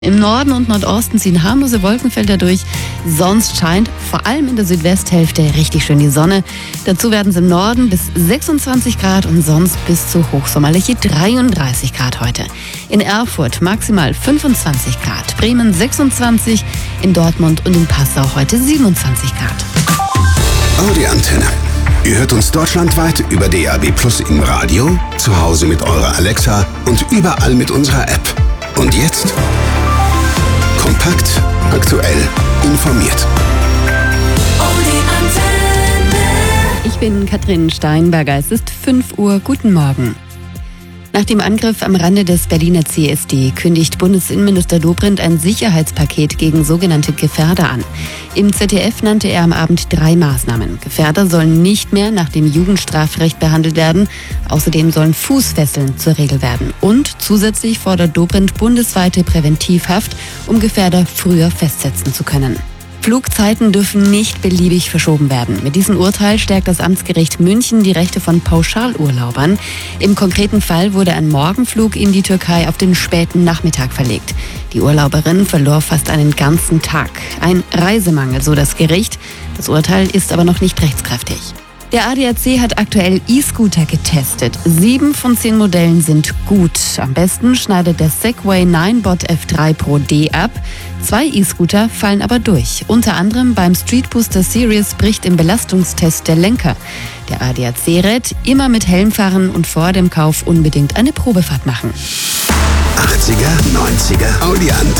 Im Norden und Nordosten ziehen harmlose Wolkenfelder durch. Sonst scheint vor allem in der Südwesthälfte richtig schön die Sonne. Dazu werden es im Norden bis 26 Grad und sonst bis zu hochsommerliche 33 Grad heute. In Erfurt maximal 25 Grad, Bremen 26, in Dortmund und in Passau heute 27 Grad. Audi Antenne. Ihr hört uns deutschlandweit über DAB+ im Radio, zu Hause mit eurer Alexa und überall mit unserer App. Und jetzt kompakt, aktuell, informiert. Ich bin Katrin Steinberger. Es ist 5 Uhr. Guten Morgen. Nach dem Angriff am Rande des Berliner CSD kündigt Bundesinnenminister Dobrindt ein Sicherheitspaket gegen sogenannte Gefährder an. Im ZDF nannte er am Abend 3 Maßnahmen. Gefährder sollen nicht mehr nach dem Jugendstrafrecht behandelt werden. Außerdem sollen Fußfesseln zur Regel werden. Und zusätzlich fordert Dobrindt bundesweite Präventivhaft, um Gefährder früher festsetzen zu können. Flugzeiten dürfen nicht beliebig verschoben werden. Mit diesem Urteil stärkt das Amtsgericht München die Rechte von Pauschalurlaubern. Im konkreten Fall wurde ein Morgenflug in die Türkei auf den späten Nachmittag verlegt. Die Urlauberin verlor fast einen ganzen Tag. Ein Reisemangel, so das Gericht. Das Urteil ist aber noch nicht rechtskräftig. Der ADAC hat aktuell E-Scooter getestet. 7 von 10 Modellen sind gut. Am besten schneidet der Segway Ninebot F3 Pro D ab. 2 E-Scooter fallen aber durch. Unter anderem beim Street Booster Series bricht im Belastungstest der Lenker. Der ADAC rät, immer mit Helm fahren und vor dem Kauf unbedingt eine Probefahrt machen. 80er, 90er, Audi Antenne.